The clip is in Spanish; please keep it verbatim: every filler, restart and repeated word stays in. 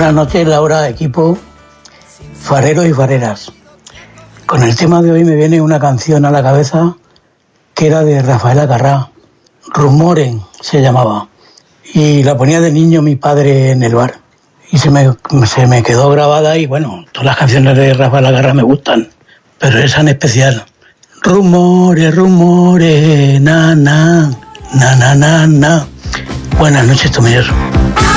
Buenas noches, Laura, equipo, fareros y fareras. Con el tema de hoy me viene una canción a la cabeza que era de Rafael Acarrá, Rumores se llamaba, y la ponía de niño mi padre en el bar y se me, se me quedó grabada. Y bueno, todas las canciones de Rafael Acarrá me gustan, pero esa en especial. Rumores, rumores, na, na, na, na, na, na. Buenas noches, Tomilloso.